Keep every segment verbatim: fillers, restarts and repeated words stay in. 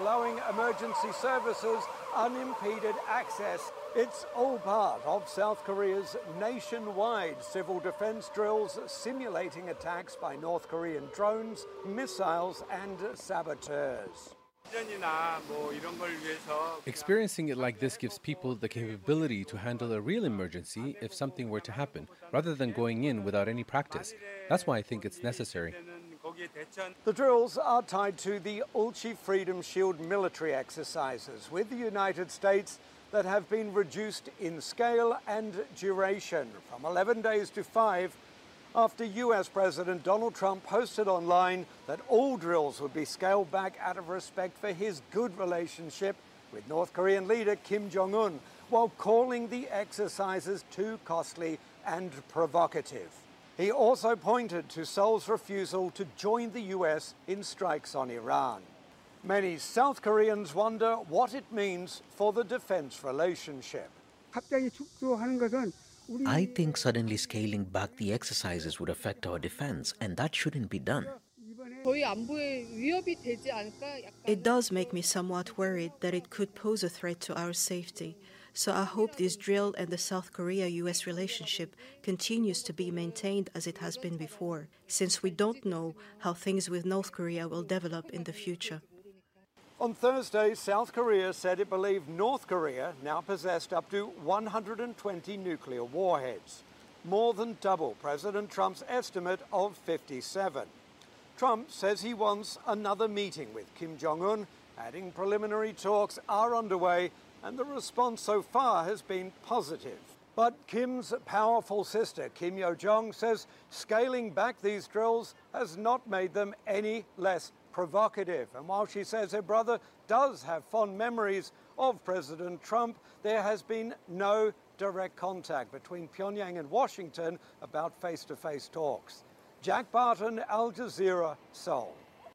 allowing emergency services unimpeded access. It's all part of South Korea's nationwide civil defense drills simulating attacks by North Korean drones, missiles and saboteurs. Experiencing it like this gives people the capability to handle a real emergency if something were to happen, rather than going in without any practice. That's why I think it's necessary. The drills are tied to the Ulchi Freedom Shield military exercises with the United States that have been reduced in scale and duration from eleven days to five after U S President Donald Trump posted online that all drills would be scaled back out of respect for his good relationship with North Korean leader Kim Jong-un, while calling the exercises too costly and provocative. He also pointed to Seoul's refusal to join the U S in strikes on Iran. Many South Koreans wonder what it means for the defense relationship. I think suddenly scaling back the exercises would affect our defense, and that shouldn't be done. It does make me somewhat worried that it could pose a threat to our safety. So I hope this drill and the South Korea-U S relationship continues to be maintained as it has been before, since we don't know how things with North Korea will develop in the future. On Thursday, South Korea said it believed North Korea now possessed up to one hundred twenty nuclear warheads, more than double President Trump's estimate of fifty-seven. Trump says he wants another meeting with Kim Jong-un, adding preliminary talks are underway and the response so far has been positive. But Kim's powerful sister, Kim Yo-jong, says scaling back these drills has not made them any less provocative. And while she says her brother does have fond memories of President Trump, there has been no direct contact between Pyongyang and Washington about face-to-face talks. Jack Barton, Al Jazeera, Seoul.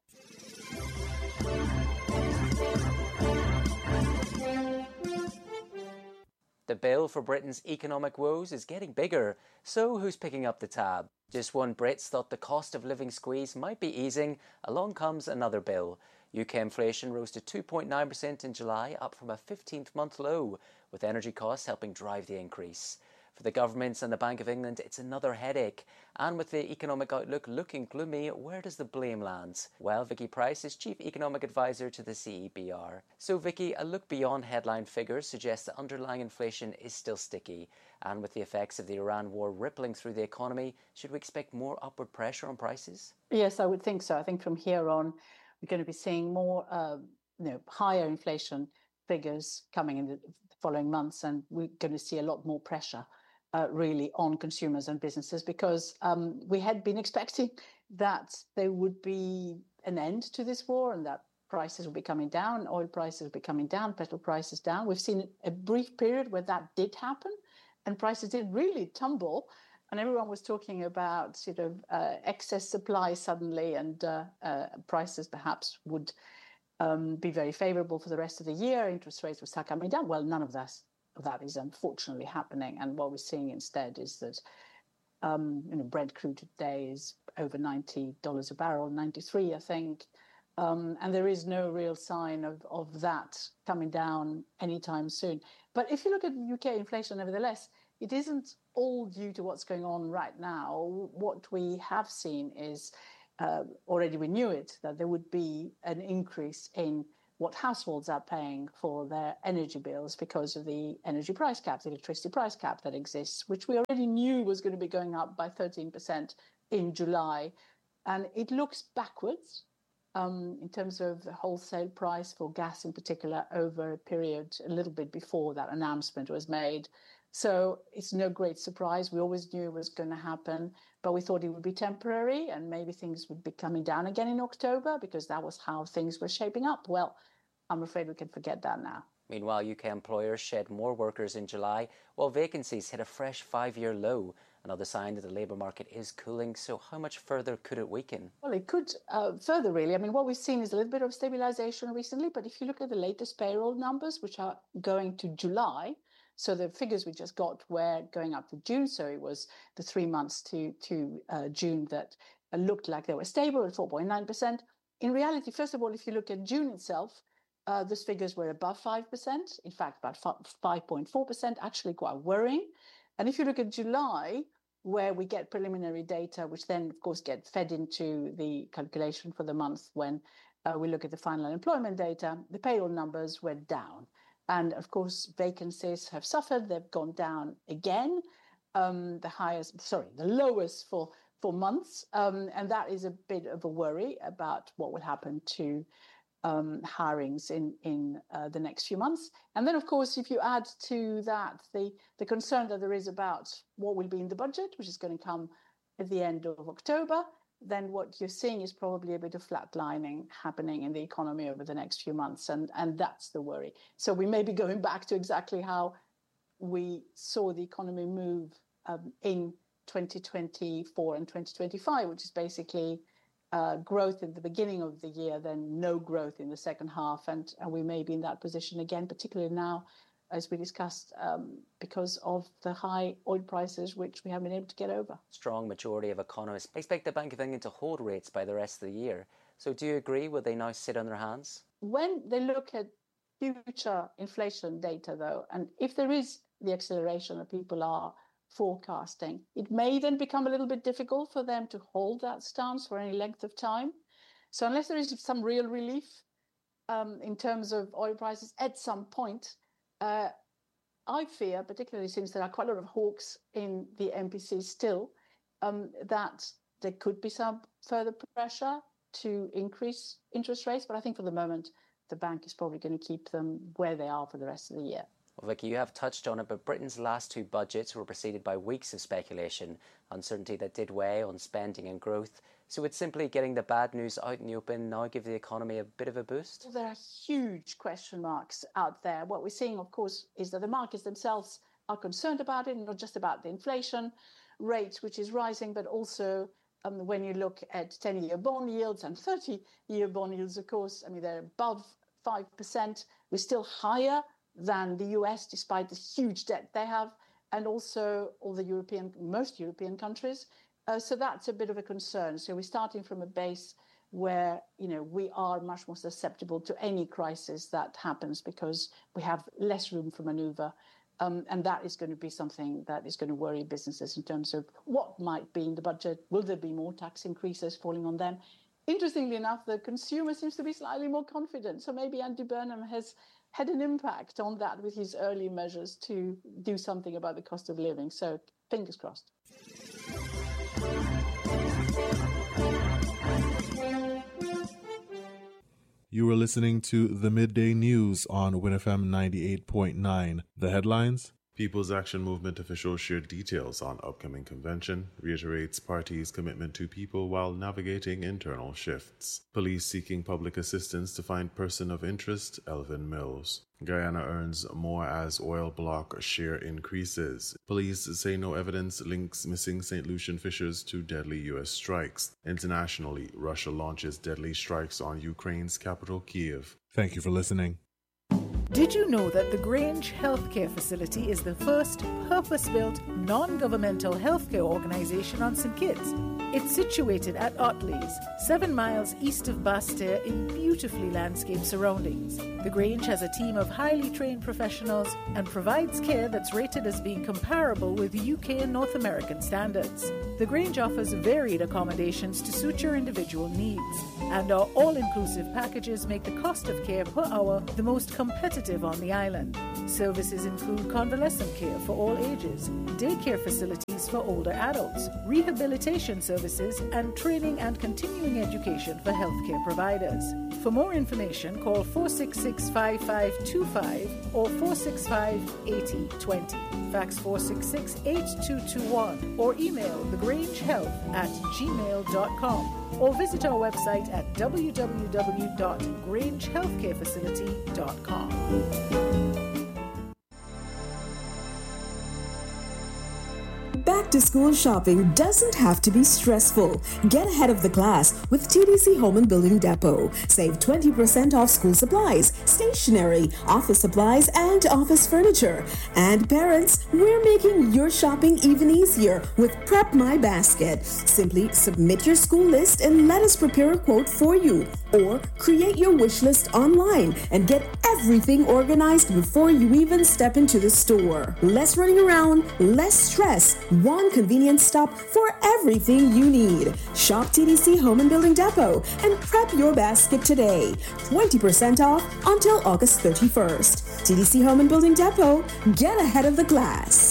The bill for Britain's economic woes is getting bigger, so who's picking up the tab? Just when Brits thought the cost of living squeeze might be easing, along comes another bill. U K inflation rose to two point nine percent in July, up from a fifteenth month low, with energy costs helping drive the increase. For the governments and the Bank of England, it's another headache. And with the economic outlook looking gloomy, where does the blame land? Well, Vicky Price is Chief Economic Advisor to the C E B R. So Vicky, a look beyond headline figures suggests that underlying inflation is still sticky. And with the effects of the Iran war rippling through the economy, should we expect more upward pressure on prices? Yes, I would think so. I think from here on, we're going to be seeing more, uh, you know, higher inflation figures coming in the following months, and we're going to see a lot more pressure Uh, really on consumers and businesses, because um, we had been expecting that there would be an end to this war and that prices will be coming down, oil prices will be coming down, petrol prices down. We've seen a brief period where that did happen and prices did really tumble, and everyone was talking about sort of uh, excess supply suddenly, and uh, uh, prices perhaps would um, be very favorable for the rest of the year. Interest rates would start coming down. Well, none of that That is unfortunately happening, and what we're seeing instead is that um, you know, Brent crude today is over ninety dollars a barrel, ninety-three, I think, um, and there is no real sign of, of that coming down anytime soon. But if you look at U K inflation, nevertheless, it isn't all due to what's going on right now. What we have seen is, uh, already we knew it, that there would be an increase in what households are paying for their energy bills because of the energy price cap, the electricity price cap that exists, which we already knew was going to be going up by thirteen percent in July. And it looks backwards um, in terms of the wholesale price for gas in particular over a period a little bit before that announcement was made. So it's no great surprise. We always knew it was going to happen, but we thought it would be temporary and maybe things would be coming down again in October because that was how things were shaping up. Well, I'm afraid we can forget that now. Meanwhile, U K employers shed more workers in July, while vacancies hit a fresh five-year low. Another sign that the labour market is cooling. So how much further could it weaken? Well, it could uh, further, really. I mean, what we've seen is a little bit of stabilisation recently, but if you look at the latest payroll numbers, which are going to July, so the figures we just got were going up to June, so it was the three months to, to uh, June that uh, looked like they were stable at four point nine percent. In reality, first of all, if you look at June itself, uh, those figures were above five percent, in fact, about five point four percent, actually quite worrying. And if you look at July, where we get preliminary data, which then, of course, get fed into the calculation for the month when uh, we look at the final unemployment data, the payroll numbers were down. And, of course, vacancies have suffered. They've gone down again, um, the highest, sorry, the lowest for, for months. Um, and that is a bit of a worry about what will happen to Um, hirings in in uh, the next few months. And then, of course, if you add to that the, the concern that there is about what will be in the budget, which is going to come at the end of October, then what you're seeing is probably a bit of flatlining happening in the economy over the next few months. And, and that's the worry. So we may be going back to exactly how we saw the economy move um, in twenty twenty-four and twenty twenty-five, which is basically Uh, growth in the beginning of the year, then no growth in the second half. And, and we may be in that position again, particularly now, as we discussed, um, because of the high oil prices, which we haven't been able to get over. Strong majority of economists expect the Bank of England to hold rates by the rest of the year. So do you agree? Will they now sit on their hands? When they look at future inflation data, though, and if there is the acceleration that people are forecasting, it may then become a little bit difficult for them to hold that stance for any length of time. So unless there is some real relief um, in terms of oil prices at some point, uh, I fear, particularly since there are quite a lot of hawks in the M P C still, um, that there could be some further pressure to increase interest rates. But I think for the moment, the bank is probably going to keep them where they are for the rest of the year. Well, Vicky, you have touched on it, but Britain's last two budgets were preceded by weeks of speculation, uncertainty that did weigh on spending and growth. So would simply getting the bad news out in the open now give the economy a bit of a boost? Well, there are huge question marks out there. What we're seeing, of course, is that the markets themselves are concerned about it, not just about the inflation rate, which is rising, but also um, when you look at ten-year bond yields and thirty-year bond yields, of course, I mean, they're above five percent. We're still higher than the U S, despite the huge debt they have, and also all the European, most European countries. Uh, so that's a bit of a concern. So we're starting from a base where, you know, we are much more susceptible to any crisis that happens because we have less room for maneuver. Um, and that is going to be something that is going to worry businesses in terms of what might be in the budget. Will there be more tax increases falling on them? Interestingly enough, the consumer seems to be slightly more confident. So maybe Andy Burnham has had an impact on that with his early measures to do something about the cost of living. So fingers crossed. You were listening to the Midday News on Win F M ninety-eight point nine. The headlines: People's Action Movement officials shared details on upcoming convention, reiterates party's commitment to people while navigating internal shifts. Police seeking public assistance to find person of interest, Elvin Mills. Guyana earns more as oil block share increases. Police say no evidence links missing Saint Lucian fishers to deadly U S strikes. Internationally, Russia launches deadly strikes on Ukraine's capital, Kyiv. Thank you for listening. Did you know that the Grange Healthcare Facility is the first purpose-built, non-governmental healthcare organization on Saint Kitts? It's situated at Otley's, seven miles east of Basseterre in beautifully landscaped surroundings. The Grange has a team of highly trained professionals and provides care that's rated as being comparable with U K and North American standards. The Grange offers varied accommodations to suit your individual needs, and our all-inclusive packages make the cost of care per hour the most competitive on the island. Services include convalescent care for all ages, daycare facilities for older adults, rehabilitation services, and training and continuing education for healthcare providers. For more information, call four six six, five five two five or four six five, eight zero two zero. Fax four six six, eight two two one or email thegrangehealth at gmail dot com or visit our website at w w w dot grange healthcare facility dot com. Back to school shopping doesn't have to be stressful. Get ahead of the class with T D C Home and Building Depot. Save twenty percent off school supplies, stationery, office supplies, and office furniture. And parents, we're making your shopping even easier with Prep My Basket. Simply submit your school list and let us prepare a quote for you. Or create your wish list online and get everything organized before you even step into the store. Less running around, less stress, one convenient stop for everything you need. Shop T D C Home and Building Depot and prep your basket today. twenty percent off until August thirty-first. T D C Home and Building Depot, get ahead of the glass.